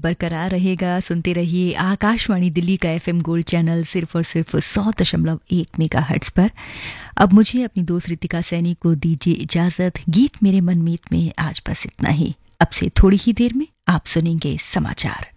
बरकरार रहेगा। सुनते रहिए आकाशवाणी दिल्ली का FM गोल्ड चैनल सिर्फ और सिर्फ 100.1 मेगाहर्ट्ज पर। अब मुझे अपनी दोस्त रितिका सैनी को दीजिए इजाजत। गीत मेरे मन मीत में आज बस इतना ही। अब से थोड़ी ही देर में आप सुनेंगे समाचार।